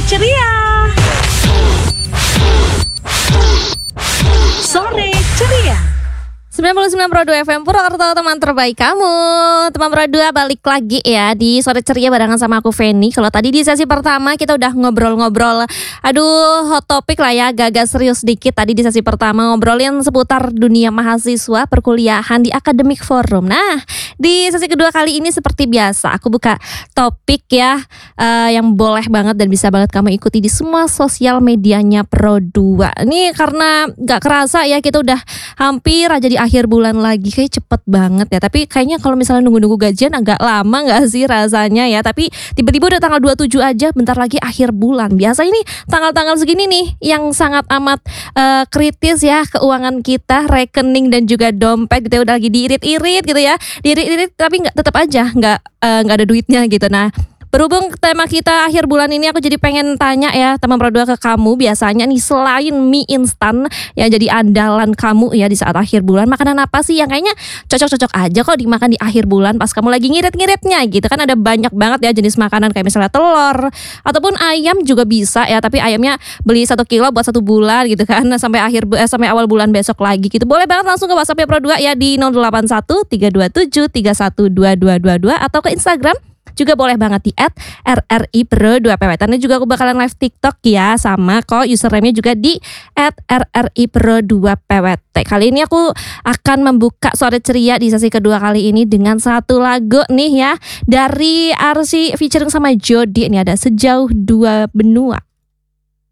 ceria. Sore ceria. 99,2 FM Purwokerto, teman terbaik kamu. Teman Pro2 balik lagi ya di Sore Ceria barengan sama aku Feni. Kalau tadi di sesi pertama kita udah ngobrol-ngobrol, hot topik lah ya, agak serius dikit. Tadi di sesi pertama ngobrolin seputar dunia mahasiswa perkuliahan di Academic Forum. Nah, di sesi kedua kali ini seperti biasa aku buka topik ya, yang boleh banget dan bisa banget kamu ikuti di semua sosial medianya Pro2. Ini karena gak kerasa ya kita udah hampir aja di akhir bulan lagi, kayak cepet banget ya. Tapi kayaknya kalau misalnya nunggu-nunggu gajian agak lama gak sih rasanya ya. Tapi tiba-tiba udah tanggal 27 aja, bentar lagi akhir bulan. Biasa ini tanggal-tanggal segini nih yang sangat amat kritis ya, keuangan kita, rekening dan juga dompet gitu ya, udah lagi diirit-irit gitu ya. Diirit-irit tapi tetap aja nggak ada duitnya gitu. Nah, berhubung tema kita akhir bulan ini, aku jadi pengen tanya ya teman Pro2 ke kamu, biasanya nih selain mie instan yang jadi andalan kamu ya di saat akhir bulan, makanan apa sih yang kayaknya cocok-cocok aja kok dimakan di akhir bulan pas kamu lagi ngirit-ngiritnya gitu kan? Ada banyak banget ya jenis makanan kayak misalnya telur ataupun ayam juga bisa ya, tapi ayamnya beli 1 kilo buat 1 bulan gitu kan, sampai sampai awal bulan besok lagi gitu. Boleh banget langsung ke WhatsApp Pro2 ya di 081 327 312222 atau ke Instagram juga boleh banget di @rripro2pwt. Nanti juga aku bakalan live TikTok ya, sama kok username-nya juga di @rripro2pwt. Kali ini aku akan membuka Sore Ceria di sesi kedua kali ini dengan satu lagu nih ya, dari Arsy featuring sama Jody. Ini ada Sejauh Dua Benua.